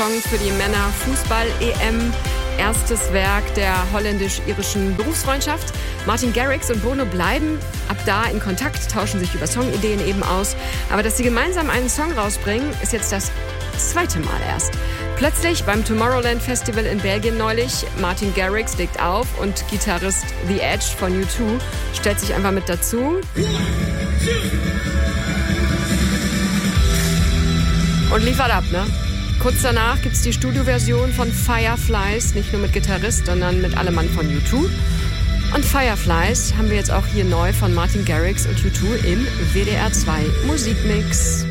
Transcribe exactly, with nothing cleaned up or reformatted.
Für die Männer-Fußball-E M. Erstes Werk der holländisch-irischen Berufsfreundschaft. Martin Garrix und Bono bleiben ab da in Kontakt, tauschen sich über Songideen eben aus. Aber dass sie gemeinsam einen Song rausbringen, ist jetzt das zweite Mal erst. Plötzlich beim Tomorrowland Festival in Belgien neulich, Martin Garrix legt auf und Gitarrist The Edge von U zwei stellt sich einfach mit dazu. Und liefert ab, ne? Kurz danach gibt's die Studioversion von Fireflies, nicht nur mit Gitarrist, sondern mit allem Mann von U zwei. Und Fireflies haben wir jetzt auch hier neu von Martin Garrix und U zwei im W D R zwei Musikmix.